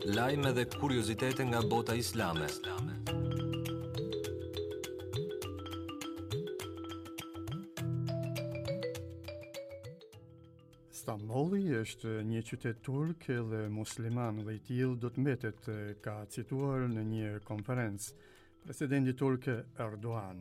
Lajme dhe kuriozitete nga bota islame. Stambolli është një qytet turk dhe musliman dhe i tillë do të mbetet, ka cituar në një konferencë presidenti turk Erdogan.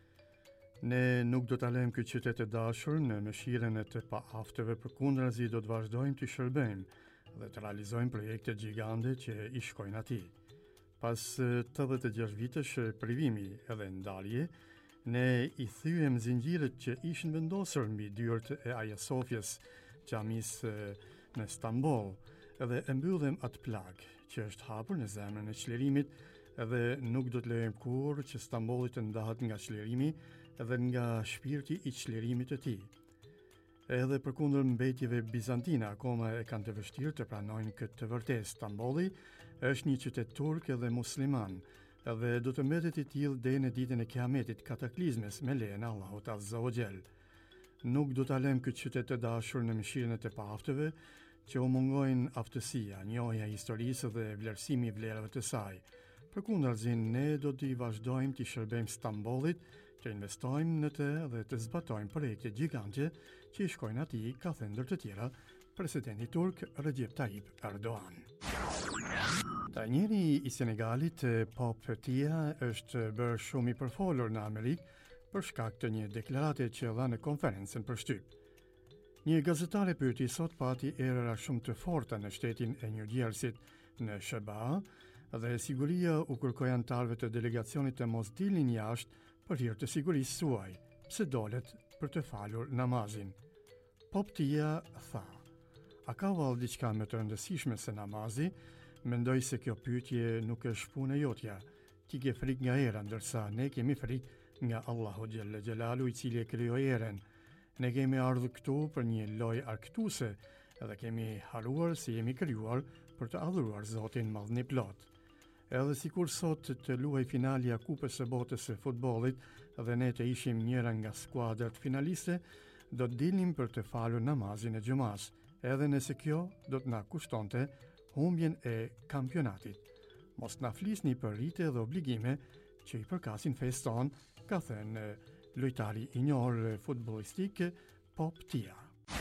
Ne nuk do ta lejmë këtë qytet të dashur në mëshirën e të paaftëve, përkundrazi do të vazhdojmë të shërbejmë dhe të realizojmë projekte gjigande që i shkojnë atij. Pas 86 vitesh privimi edhe ndalje, ne i thyem zinxhirët që ishin vendosur mbi dyert e Hagia Sophias, xhamisë në Stamboll, edhe e mbyllëm atë plagë që është hapur në zemrën e çlirimit, edhe nuk do të lejmë kurrë që Stambolli të ndahet nga çlirimi edhe nga shpirti i çlirimit të tij. Edhe përkundër mbetjeve bizantine akoma e kanë të vështirë të pranojnë këtë të vërtetë. Stambolli është një qytet turk edhe musliman, edhe do të mbetet i tillë deri në ditën e Kiametit, kataklizmes me lejen e Allahut Azza wa Jall. Nuk do ta lëmë këtë qytet të dashur në mëshirën e të paaftëve që u mungojnë aftësia, njohja e historisë dhe vlerësimi i vlerave të saj. Përkundrazi, ne do të vazhdojmë të shërbejmë Stambollit, të investojmë në të dhe të zbatojmë projekte gjigante që i shkojnë atij, ka thënë ndër të tjera presidenti turk Recep Tayyip Erdogan. Trajneri i Senegalit, Pop Tia, është bërë shumë i përfolur në Amerikë për shkak të një deklarate që dha në konferencën për shtyp. Një gazetare pyeti sot pati erëra shumë të forta në shtetin e New Jersey në SBA dhe siguria u kërkoi anëtarëve të delegacionit të mos dilnin jashtë për hir të sigurisë suaj, pse dolet për të falur namazin. Pop Tia tha: "A ka vallë diçka më të rëndësishme se namazi? Mendoj se kjo pyetje nuk është punë e jotja. Ti ke frikë nga era, ndërsa ne kemi frikë nga Allahu Gjelle Gjelalu, i cili e krijoi erën. Ne kemi ardhur këtu për një lojë argëtuese dhe kemi haruar se jemi krijuar për të adhuruar Zotin Madhni Plot. Edhe sikur sot të luaj finalja Kupës së Botës së futbollit dhe ne të ishim njëra nga skuadrat finaliste, do të dilnim për të falur namazin e xumas, edhe nëse kjo do të na kushtonte humbjen e kampionatit. Mos na flisni për rite dhe obligime që i përkasin fesë tonë", ka thënë lojtari i njohur futbollistik Pop Tia.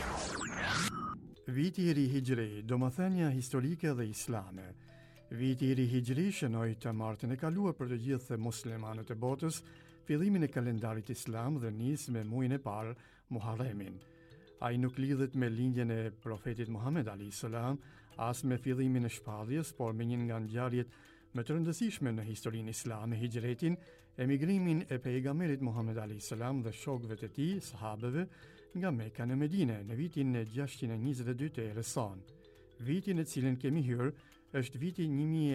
Viti i ri hijri, domethënia historike dhe islame. Viti i ri hijri shënoi të martën e kaluar për të gjithë muslimanët e botës, fillimin e kalendarit islam dhe nis me muajin e parë Muharremin. Ai nuk lidhet me lindjen e profetit Muhammed a.s., as me fillimin e shpalljes, por me një nga ngjarjet më të rëndësishme në historinë islame, hijretin, emigrimin e pejgamberit Muhammed a.s. dhe shokëve të tij, sahabeve, nga Mekka në Medinë në vitin 622 të erës sonë. Viti në cilin kemi hyrë është viti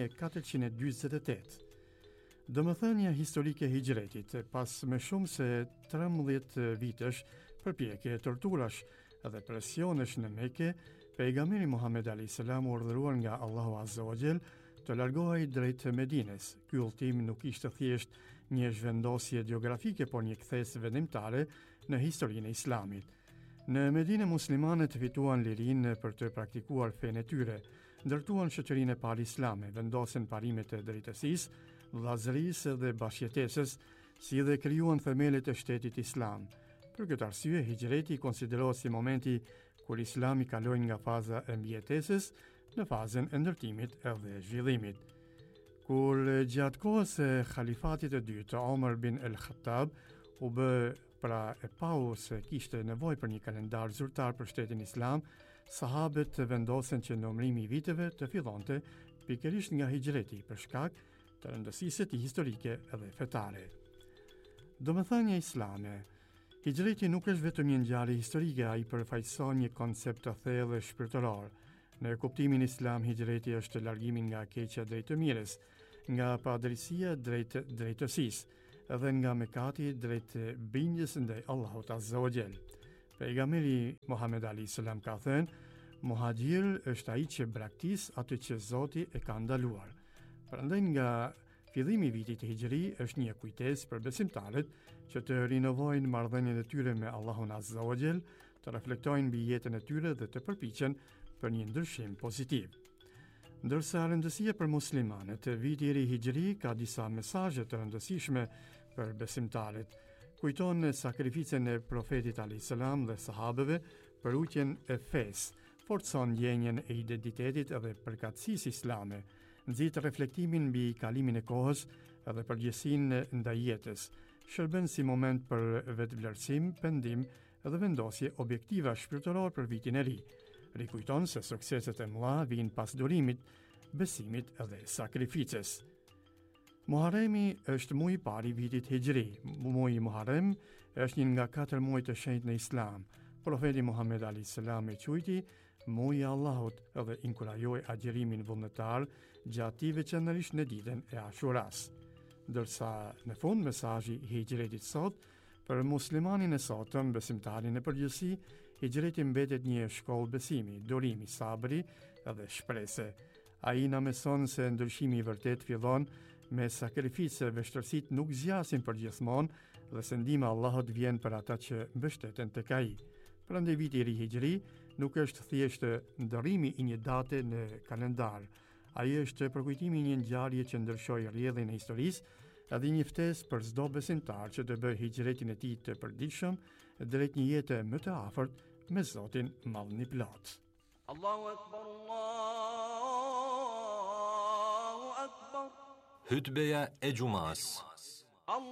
1448. Domethënia historike e hijretit, pas më shumë se 13 vitesh përpjekje, torturash dhe presionesh në Mekë, pejgamberi Muhammed a.s. urdhëruar nga Allahu Azza wa Jall të largohej drejt Medines. Ky udhtim nuk ishte thjesht një zhvendosje geografike, por një kthes vendimtare në historinë e Islamit. Në Medinë muslimanët fituan lirinë për të praktikuar fenë e tyre, ndërtuan shoqërinë e parë islame, vendosen parimet e drejtësisë, vllazërisë dhe bashkëjetesës, si dhe krijuan themelet e shtetit islam. Për këtë arsye, hijreti konsiderohet si momenti kur Islami kaloi nga faza e mbijetesës në fazën e ndërtimit edhe zhvillimit. Kur gjatë kohës e khalifatit të dytë, Omar bin el-Khattab u bë pra e pau se kishte nevojë për një kalendar zyrtar për shtetin islam, sahabët vendosen që numrimi i viteve të fillonte pikërisht nga hijreti për shkak të rëndësisë së tij historike edhe fetare. Domethënia islame. Hijreti nuk është vetëm një ngjarje historike, ai përfaqëson një koncept të thellë shpirtëror. Në kuptimin islam, hijreti është largimi nga keqja drejt të mirës, nga padrejësia drejt drejtësisë dhe nga mëkati drejt bindjes ndaj Allahut Azza wa Jall. Pejgamberi Muhammed a.s. ka thënë: "Muhajir është ai që braktis atë që Zoti e ka ndaluar." Prandaj nga fillimi i vitit hijri është një kujtesë për besimtarët që të rinovojnë marrëdhënien e tyre me Allahun Azza wa Jall, të reflektojnë mbi jetën e tyre dhe të përpiqen për një ndryshim pozitiv. Ndërsa rëndësia për muslimanët, viti i ri hijri ka disa mesazhe të rëndësishme për besimtarët. Kujton sakrificën e profetit alayhis salam dhe sahabeve për utjen e fesë, forcon ndjenjen e identitetit edhe përkatësisë islame, nxit reflektimin mbi kalimin e kohës edhe përgjegjësinë ndaj jetës, shërben si moment për vetvlerësim, pendim dhe vendosje objektiva shpirtërore për vitin e ri. Rikujton se sukseset e mëdha vijnë pas durimit, besimit dhe sakrificës. Muharremi është muaji i parë i vitit hijri. Muaji i Muharrem është një nga 4 muaj të shenjtë në Islam. Profeti Muhammed alayhis salam e quajti muaji i Allahut dhe inkurajoi agjërimin vullnetar gjatë veçanërisht në ditën e Ashuras. Ndërsa në fund mesazhi i hijretit sot për muslimanin e sotëm, besimtarin e përgjithësi, hijreti mbetet një shkollë besimi, durimi, sabri dhe shprese. Ai na mëson se ndryshimi i vërtet fillon me sakrificë, vështirësitë nuk zgjasin përgjithmonë dhe se ndihma e Allahut vjen për ata që mbështeten tek ai. Prandaj viti i ri hijri nuk është thjesht ndërrimi i një date në kalendar. Ai është përkujtimi i një ngjarje që ndryshoi rrjedhin e historisë edhe një ftesë për çdo besimtar që të bëjë hijretin e tij të përditshëm drejt një jete më të afërt me Zotin Madhni Plot. Allahu Akbar, Allahu Akbar. Hutbeja e Gjumas.